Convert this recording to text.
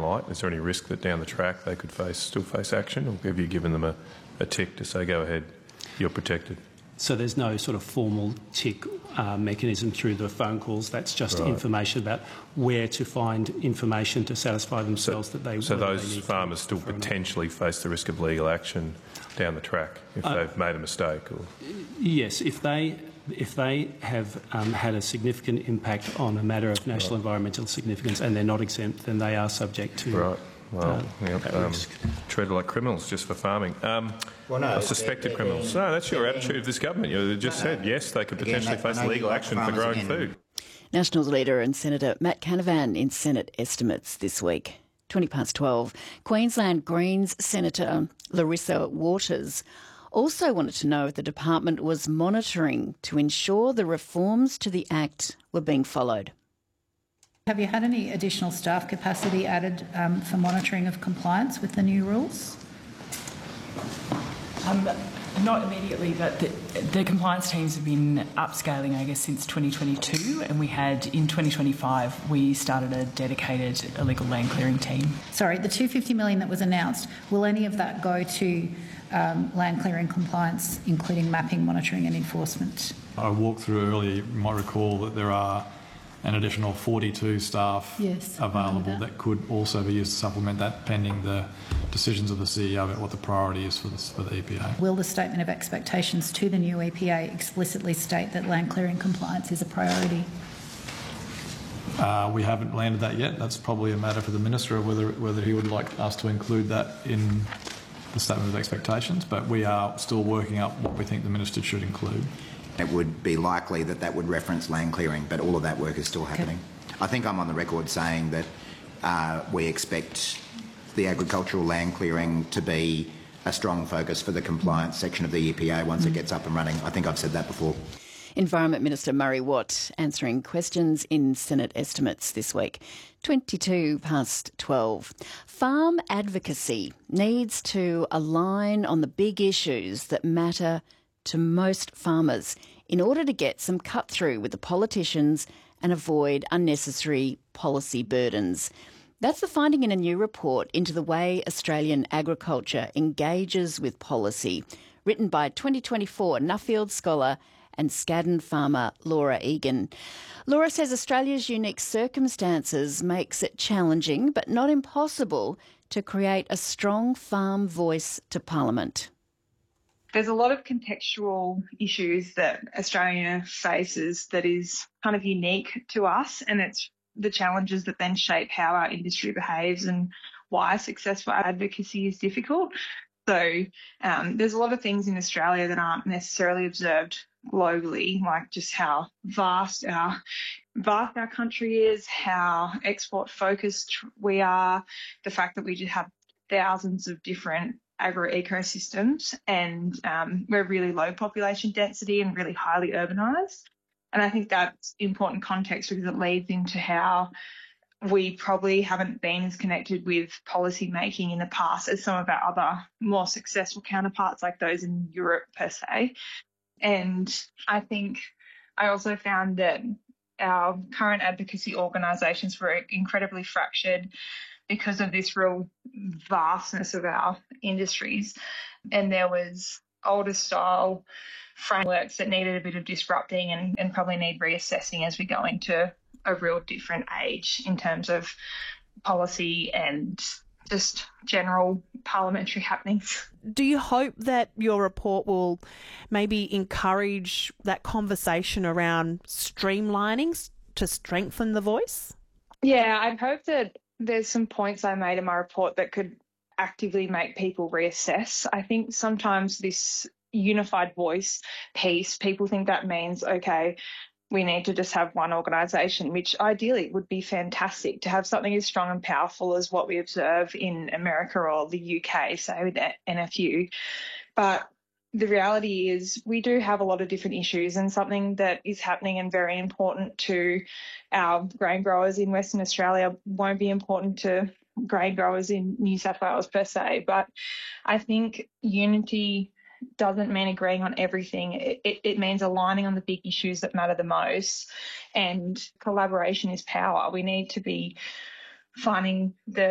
might? Is there any risk that down the track they could still face action, or have you given them a tick to say, go ahead, you're protected? So there's no sort of formal tick mechanism through the phone calls. That's just information about where to find information to satisfy themselves that they. So those farmers still potentially face the risk of legal action down the track if they've made a mistake, or? Yes, if they have had a significant impact on a matter of national environmental significance and they're not exempt, then they are subject to. Right. Well, treated like criminals just for farming. Suspected criminals. No, that's your attitude of this government. You just said, yes, they could potentially face legal action for growing food. Nationals leader and Senator Matt Canavan in Senate estimates this week. 12:20. Queensland Greens Senator Larissa Waters also wanted to know if the department was monitoring to ensure the reforms to the Act were being followed. Have you had any additional staff capacity added for monitoring of compliance with the new rules? Not immediately, but the compliance teams have been upscaling, I guess, since 2022, and we had, in 2025, we started a dedicated illegal land clearing team. Sorry, the $250 million that was announced, will any of that go to land clearing compliance, including mapping, monitoring and enforcement? I walked through earlier, you might recall that there are an additional 42 staff available that could also be used to supplement that, pending the decisions of the CEO about what the priority is for the EPA. Will the statement of expectations to the new EPA explicitly state that land clearing compliance is a priority? We haven't landed that yet. That's probably a matter for the Minister of whether he would like us to include that in the statement of expectations, but we are still working out what we think the Minister should include. It would be likely that that would reference land clearing, but all of that work is still happening. I think I'm on the record saying that we expect the agricultural land clearing to be a strong focus for the compliance section of the EPA once it gets up and running. I think I've said that before. Environment Minister Murray Watt answering questions in Senate estimates this week. 12:22. Farm advocacy needs to align on the big issues that matter to most farmers in order to get some cut through with the politicians and avoid unnecessary policy burdens. That's the finding in a new report into the way Australian agriculture engages with policy, written by 2024 Nuffield scholar and Scadden farmer Laura Egan. Laura says Australia's unique circumstances makes it challenging but not impossible to create a strong farm voice to Parliament. There's a lot of contextual issues that Australia faces that is kind of unique to us, and it's the challenges that then shape how our industry behaves and why successful advocacy is difficult. So there's a lot of things in Australia that aren't necessarily observed globally, like just how vast our country is, how export focused we are, the fact that we just have thousands of different agro-ecosystems, and we're really low population density and really highly urbanised. And I think that's important context because it leads into how we probably haven't been as connected with policy making in the past as some of our other more successful counterparts, like those in Europe per se. And I think I also found that our current advocacy organisations were incredibly fractured because of this real vastness of our industries. And there was older style frameworks that needed a bit of disrupting and probably need reassessing as we go into a real different age in terms of policy and just general parliamentary happenings. Do you hope that your report will maybe encourage that conversation around streamlining to strengthen the voice? Yeah, I hope that there's some points I made in my report that could actively make people reassess. I think sometimes this unified voice piece, people think that means, okay, we need to just have one organisation, which ideally would be fantastic to have something as strong and powerful as what we observe in America or the UK, say with the NFU. But the reality is we do have a lot of different issues, and something that is happening and very important to our grain growers in Western Australia won't be important to grain growers in New South Wales per se. But I think unity doesn't mean agreeing on everything. It means aligning on the big issues that matter the most, and collaboration is power. We need to be finding the